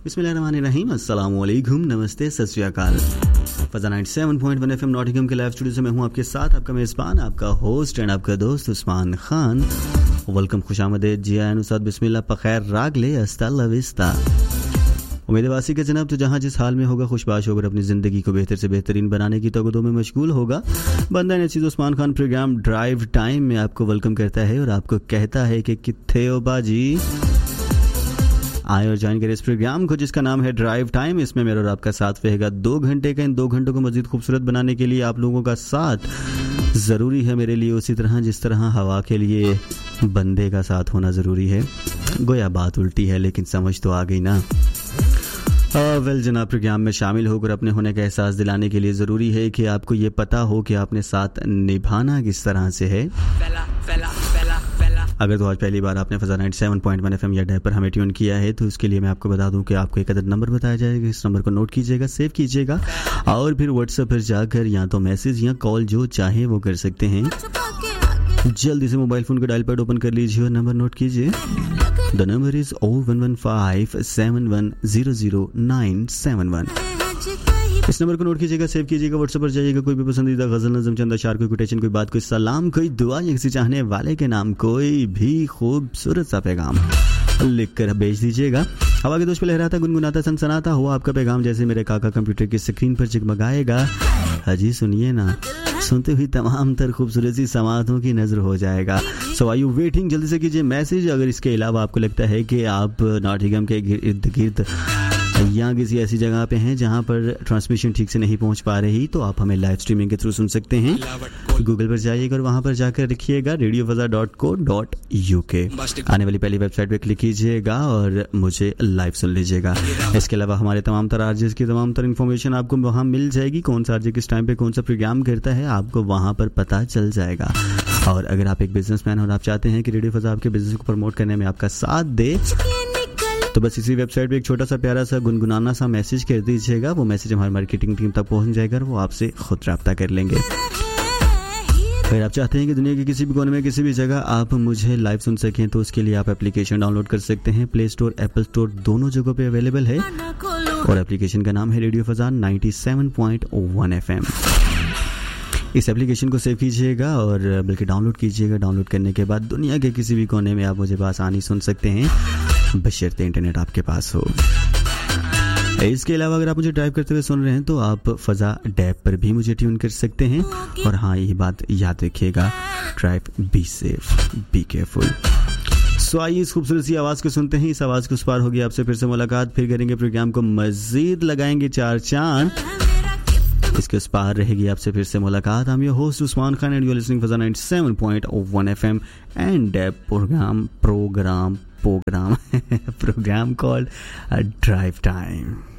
बिस्मिल्लाहिर्रहमानिर्रहीम, अस्सलाम वालेकुम, नमस्ते, सत श्री अकाल। फजा 97.1 FM नॉटिंघम के लाइव स्टूडियो से मैं हूं आपके साथ, आपका मेज़बान, आपका होस्ट एंड आपका दोस्त उस्मान खान। वेलकम, खुशामदीद, जी आया नुसाद, बिस्मिल्लाह, पखैर, रागले, अस्ता ला विस्ता। उम्मीद वासी के जनाब तो जहाँ जिस हाल में होगा खुशबाश होकर अपनी ज़िंदगी को बेहतर से बेहतरीन बनाने की तगदो में मशगूल होगा। बंदा नसीद Usman Khan programme drive time में आपको वेलकम करता है और आपको कहता है कि कित्थे हो बाजी, आए और ज्वाइन करें इस प्रोग्राम को जिसका नाम है ड्राइव टाइम। इसमें मेरा और आपका साथ रहेगा 2 घंटे का। इन 2 घंटों को मज़ीद खूबसूरत बनाने के लिए आप लोगों का साथ ज़रूरी है मेरे लिए, उसी तरह जिस तरह हवा के लिए बंदे का साथ होना ज़रूरी है। गोया बात उल्टी है लेकिन समझ तो आ गई ना। वेल जनाब, प्रोग्राम में शामिल होकर अपने होने का एहसास दिलाने के लिए ज़रूरी है कि आपको ये पता हो कि आपने साथ निभाना किस तरह से है। अगर तो आज पहली बार आपने फजा 97.1 FM या डैब पर हमें ट्यून किया है तो उसके लिए मैं आपको बता दूं कि आपको एक अदद नंबर बताया जाएगा। इस नंबर को नोट कीजिएगा, सेव कीजिएगा और फिर व्हाट्सएप पर जाकर या तो मैसेज या कॉल जो चाहे वो कर सकते हैं। जल्दी से मोबाइल फ़ोन का डायल पैड ओपन कर लीजिए और नंबर नोट कीजिए। The number is 01157100971। इस नंबर को नोट कीजिएगा, सेव कीजिएगा, व्हाट्सएप पर जाइएगा। कोई भी पसंदीदा गजल, नज़म, चंद अशार, कोई कोटेशन, कोई बात, कोई सलाम, कोई दुआ या किसी चाहने वाले के नाम कोई भी खूबसूरत सा पैगाम लिख कर भेज दीजिएगा। हवा के दोस्त पे लहराता, गुनगुनाता, सनसनाता हुआ आपका पैगाम जैसे मेरे काका कंप्यूटर की स्क्रीन पर जगमगाएगा। हाजी सुनिए ना, सुनते हुई तमाम तर खूबसूरत सी समातों की नज़र हो जाएगा। सो आर यू वेटिंग? जल्दी से कीजिए मैसेज। अगर इसके अलावा आपको लगता है कि आप नॉटिंघम के इर्द गिर्द या किसी ऐसी जगह पे हैं जहां पर ट्रांसमिशन ठीक से नहीं पहुंच पा रही तो आप हमें लाइव स्ट्रीमिंग के थ्रू सुन सकते हैं। गूगल पर जाइएगा और वहां पर जाकर लिखिएगा radiofazza.co.uk। आने वाली पहली वेबसाइट पे क्लिक कीजिएगा और मुझे लाइव सुन लीजिएगा। इसके अलावा हमारे तमाम तर आरजेस की तमाम तर इन्फॉर्मेशन आपको वहाँ मिल जाएगी। कौन सा आरजे किस टाइम पे कौन सा प्रोग्राम करता है आपको वहाँ पर पता चल जाएगा। और अगर आप एक बिजनेसमैन और आप चाहते हैं कि रेडियो फज़ा आपके बिजनेस को प्रमोट करने में आपका साथ दे तो बस इसी वेबसाइट पे एक छोटा सा प्यारा सा गुनगुनाना सा मैसेज कर दीजिएगा। वो मैसेज हमारी मार्केटिंग टीम तक पहुंच जाएगा और वो आपसे खुद रब्ता कर लेंगे। अगर आप चाहते हैं कि दुनिया के किसी भी कोने में किसी भी जगह आप मुझे लाइव सुन सकें तो उसके लिए आप एप्लीकेशन डाउनलोड कर सकते हैं। प्ले स्टोर, एप्पल स्टोर दोनों जगहों पे अवेलेबल है और एप्लीकेशन का नाम है रेडियो फज़ा 97.1 FM। इस एप्लीकेशन को सेव कीजिएगा और बल्कि डाउनलोड कीजिएगा। डाउनलोड करने के बाद दुनिया के किसी भी कोने में आप मुझे बआसानी सुन सकते हैं बशर्ते इंटरनेट आपके पास हो। इसके अलावा अगर आप मुझे ड्राइव करते हुए सुन रहे हैं तो आप फज़ा डैब पर भी मुझे ट्यून कर सकते हैं। और हाँ, यही बात याद रखिएगा, drive be safe, be careful. सो आइए इस खूबसूरत सी आवाज़ को सुनते हैं। इस आवाज़ को उस पार होगी आपसे फिर से मुलाकात, फिर करेंगे प्रोग्राम को मज़ीद लगाएंगे 4 चांद। इसके उस पार रहेगी आपसे फिर से मुलाकात। I'm your host Usman Khan and you're listening Fazza 97.1 FM and program called Drive Time.